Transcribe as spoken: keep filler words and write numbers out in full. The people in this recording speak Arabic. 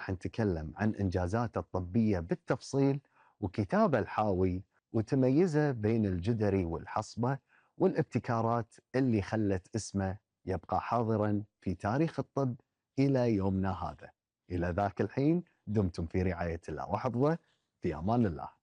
راح نتكلم عن إنجازاته الطبية بالتفصيل وكتابه الحاوي وتميزه بين الجدري والحصبة والابتكارات اللي خلت اسمه يبقى حاضرا في تاريخ الطب إلى يومنا هذا. إلى ذاك الحين دمتم في رعاية الله وحفظه، في أمان الله.